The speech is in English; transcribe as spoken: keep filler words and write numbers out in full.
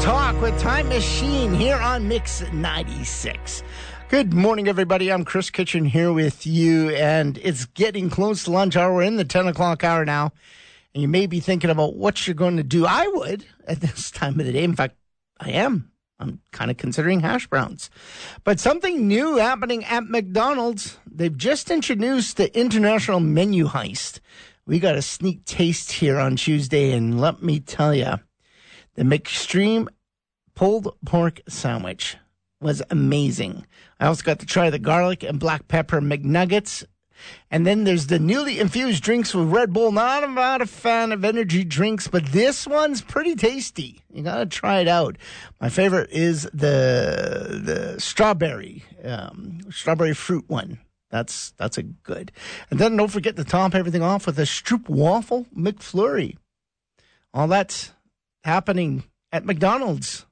Talk with Time Machine here on Mix ninety-six. Good morning, everybody. I'm Chris Kitchen here with you, and it's getting close to lunch hour. We're in the ten o'clock hour now, and you may be thinking about what you're going to do. I would at this time of the day. In fact, I am. I'm kind of considering hash browns. But something new happening at McDonald's. They've just introduced the International Menu Heist. We got a sneak taste here on Tuesday, and let me tell you, the McExtreme pulled pork sandwich was amazing. I also got to try the garlic and black pepper McNuggets. And then there's the newly infused drinks with Red Bull. Not I'm not a fan of energy drinks, but this one's pretty tasty. You got to try it out. My favorite is the the strawberry, um, strawberry fruit one. That's that's a good. And then don't forget to top everything off with a Stroop Waffle McFlurry. All that's happening at McDonald's